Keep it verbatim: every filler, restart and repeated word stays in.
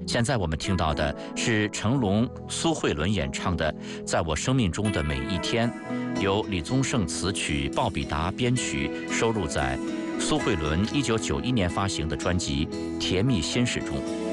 现在我们听到的是成龙、苏慧伦演唱的《在我生命中的每一天》，由李宗盛词曲、鲍比达编曲，收录在苏慧伦一九九一年发行的专辑《甜蜜心事》中。